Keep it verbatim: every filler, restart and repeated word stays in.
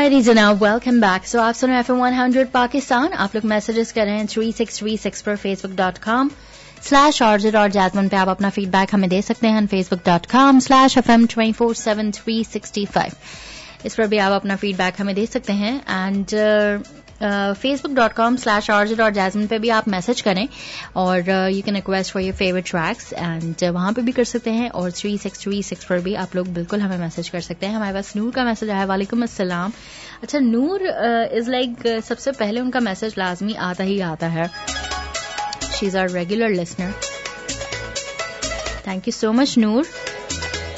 Alrighty जनाब, welcome back. सो आप सुन रहे हैं F M one hundred Pakistan. आप लोग मैसेजेस कर रहे हैं थ्री सिक्स थ्री सिक्स पर फेसबुक डॉट कॉम स्लैश ऑर्जिड और जैस्मिन पे आप अपना फीडबैक हमें दे सकते हैं. Facebook dot com slash F M twenty four seven three sixty five इस पर भी आप अपना फीडबैक हमें दे सकते हैं. And Facebook dot com slash ऑर्जिड और जैस्मिन पे भी आप मैसेज करें और you can request for your favourite tracks and वहां पे भी कर सकते हैं. और थ्री सिक्स थ्री सिक्स पर भी आप लोग बिल्कुल हमें मैसेज कर सकते हैं. हमारे पास नूर का मैसेज आया. वालेकुम अस्सलाम. अच्छा, नूर इज लाइक सबसे पहले उनका मैसेज लाजमी आता ही आता है. She is our regular listener. Thank you so much Noor.